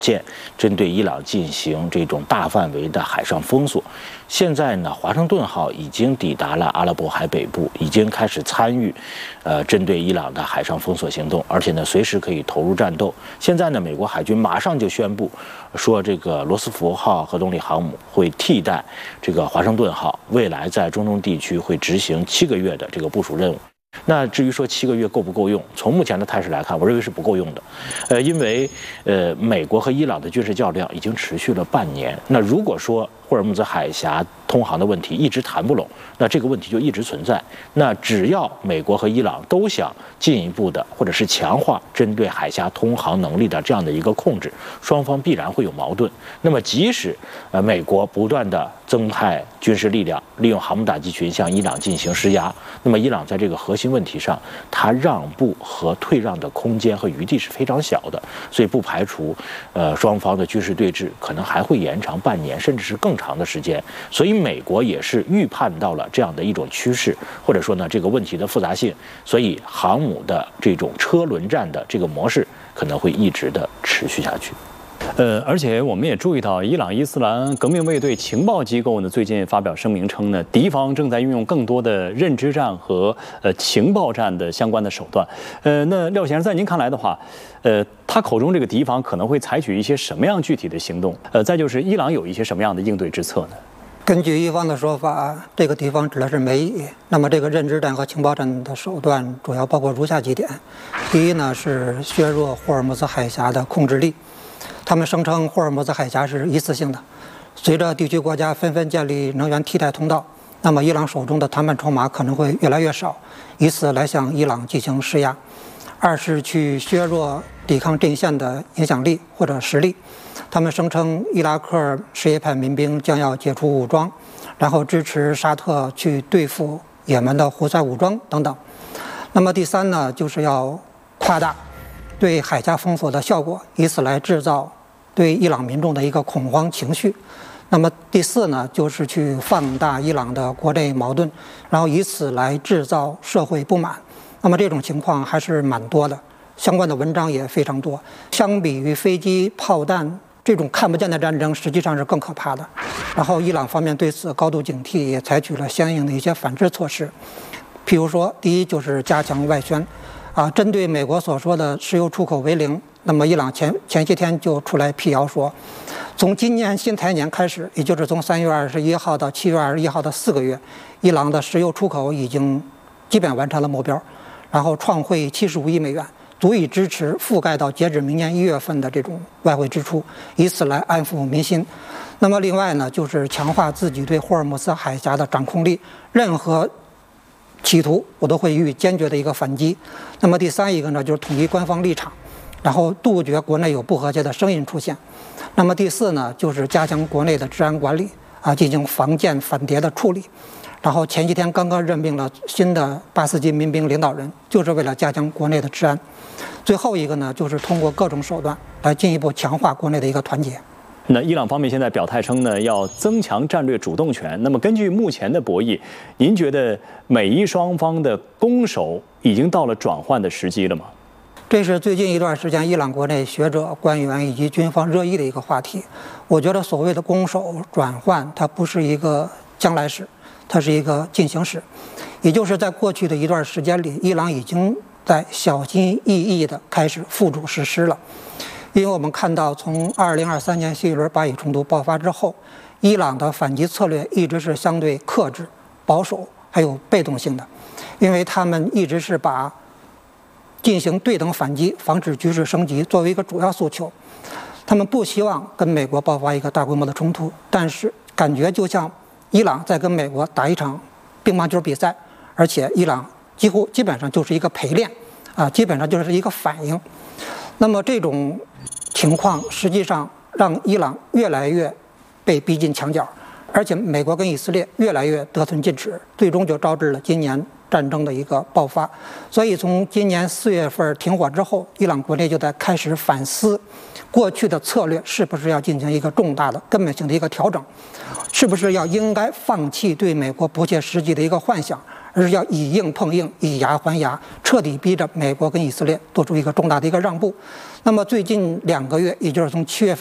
舰针对伊朗进行这种大范围的海上封锁。现在呢，华盛顿号已经抵达了阿拉伯海北部，已经开始参与，针对伊朗的海上封锁行动，而且呢，随时可以投入战斗。现在呢，美国海军马上就宣布说，这个罗斯福号核动力航母会替代这个华盛顿号，未来在中东地区会执行7个月的这个部署任务。那至于说7个月够不够用，从目前的态势来看，我认为是不够用的。因为美国和伊朗的军事较量已经持续了半年。那如果说霍尔木兹海峡通航的问题一直谈不拢，那这个问题就一直存在。那只要美国和伊朗都想进一步的或者是强化针对海峡通航能力的这样的一个控制，双方必然会有矛盾。那么即使美国不断的增派军事力量，利用航母打击群向伊朗进行施压，那么伊朗在这个核心问题上，它让步和退让的空间和余地是非常小的，所以不排除双方的军事对峙可能还会延长半年，甚至是更长的时间。所以美国也是预判到了这样的一种趋势，或者说呢这个问题的复杂性，所以航母的这种车轮战的这个模式可能会一直的持续下去。 而且我们也注意到，伊朗伊斯兰革命卫队情报机构呢最近发表声明称呢，敌方正在运用更多的认知战和情报战的相关的手段。那廖先生，在您看来的话，他口中这个敌方可能会采取一些什么样具体的行动？再就是伊朗有一些什么样的应对之策呢？ 根据伊方的说法，这个敌方指的是美以。那么这个认知战和情报战的手段主要包括如下几点：第一呢是削弱霍尔木兹海峡的控制力。他们声称霍尔木兹海峡是一次性的，随着地区国家纷纷建立能源替代通道，那么伊朗手中的谈判筹码可能会越来越少，以此来向伊朗进行施压。二是去削弱抵抗阵线的影响力或者实力。他们声称伊拉克什叶派民兵将要解除武装，然后支持沙特去对付也门的胡塞武装等等。那么第三呢，就是要夸大对海峡封锁的效果，以此来制造对伊朗民众的一个恐慌情绪。那么第四呢，就是去放大伊朗的国内矛盾，然后以此来制造社会不满。那么这种情况还是蛮多的，相关的文章也非常多。相比于飞机、炮弹这种看不见的战争，实际上是更可怕的。然后伊朗方面对此高度警惕，也采取了相应的一些反制措施。譬如说，第一就是加强外宣。针对美国所说的石油出口为零，那么伊朗前些天就出来辟谣说，从今年新财年开始，也就是从3月21号到7月21号的4个月，伊朗的石油出口已经基本完成了目标，然后创汇75亿美元，足以支持覆盖到截止明年1月份的这种外汇支出，以此来安抚民心。那么另外呢，就是强化自己对霍尔木兹海峡的掌控力，任何企图我都会予以坚决的一个反击。那么第三一个呢，就是统一官方立场，然后杜绝国内有不和谐的声音出现。那么第四呢，就是加强国内的治安管理进行防间反谍的处理。然后前几天刚刚任命了新的巴斯基民兵领导人，就是为了加强国内的治安。最后一个呢，就是通过各种手段来进一步强化国内的一个团结。 那伊朗方面现在表态称呢，要增强战略主动权。那么根据目前的博弈，您觉得美伊双方的攻守已经到了转换的时机了吗？ 这是最近一段时间伊朗国内学者、官员以及军方热议的一个话题。我觉得所谓的攻守转换，它不是一个将来时，它是一个进行时。也就是在过去的一段时间里，伊朗已经在小心翼翼地开始付诸实施了。因为我们看到，从2023年新一轮巴以冲突爆发之后，伊朗的反击策略一直是相对克制、保守，还有被动性的，因为他们一直是把进行对等反击、防止局势升级作为一个主要诉求。他们不希望跟美国爆发一个大规模的冲突，但是感觉就像伊朗在跟美国打一场乒乓球比赛，而且伊朗基本上就是一个陪练，基本上就是一个反应。那么这种情况实际上让伊朗越来越被逼进墙角，而且美国跟以色列越来越得寸进尺，最终就招致了今年战争的一个爆发。所以从今年4月份停火之后，伊朗国内就在开始反思过去的策略是不是要进行一个重大的根本性的一个调整，是不是应该放弃对美国不切实际的一个幻想， 而是要以硬碰硬，以牙还牙，彻底逼着美国跟以色列做出一个重大的一个让步。那么最近2个月，也就是从7月份